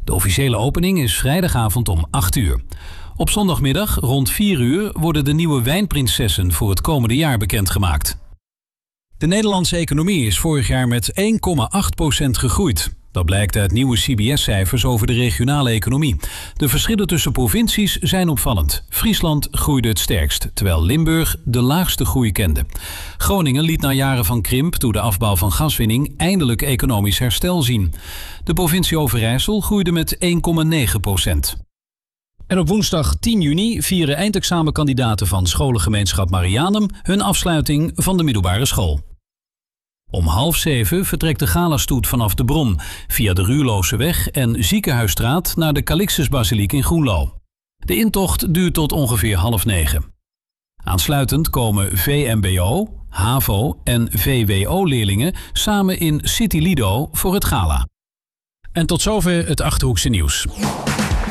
De officiële opening is vrijdagavond om 8 uur. Op zondagmiddag rond 4 uur worden de nieuwe wijnprinsessen voor het komende jaar bekendgemaakt. De Nederlandse economie is vorig jaar met 1,8% gegroeid. Dat blijkt uit nieuwe CBS-cijfers over de regionale economie. De verschillen tussen provincies zijn opvallend. Friesland groeide het sterkst, terwijl Limburg de laagste groei kende. Groningen liet na jaren van krimp door de afbouw van gaswinning eindelijk economisch herstel zien. De provincie Overijssel groeide met 1,9%. En op woensdag 10 juni vieren eindexamenkandidaten van scholengemeenschap Marianum hun afsluiting van de middelbare school. Om 6:30 vertrekt de galastoet vanaf de Bron via de Ruurloseweg en Ziekenhuisstraat naar de Calixtusbasiliek in Groenlo. De intocht duurt tot ongeveer 8:30. Aansluitend komen VMBO, HAVO en VWO-leerlingen samen in City Lido voor het gala. En tot zover het Achterhoekse nieuws.